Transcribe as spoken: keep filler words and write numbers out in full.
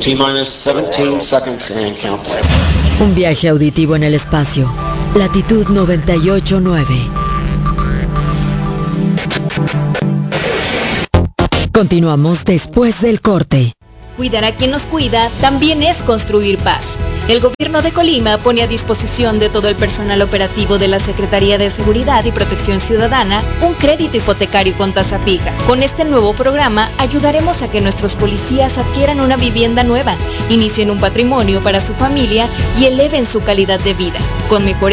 T-minus diecisiete seconds and counting. Un viaje auditivo en el espacio. Latitud noventa y ocho punto nueve. Continuamos después del corte. Cuidar a quien nos cuida también es construir paz. El gobierno de Colima pone a disposición de todo el personal operativo de la Secretaría de Seguridad y Protección Ciudadana un crédito hipotecario con tasa fija. Con este nuevo programa ayudaremos a que nuestros policías adquieran una vivienda nueva, inicien un patrimonio para su familia y eleven su calidad de vida, con mejores